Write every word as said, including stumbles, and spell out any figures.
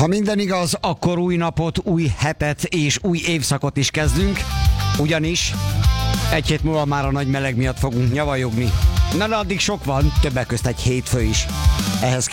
Ha minden igaz, akkor új napot, új hetet és új évszakot is kezdünk, ugyanis egy hét múlva már a nagy meleg miatt fogunk nyavajogni. Na de addig sok van, többek közt egy hétfő is. Ehhez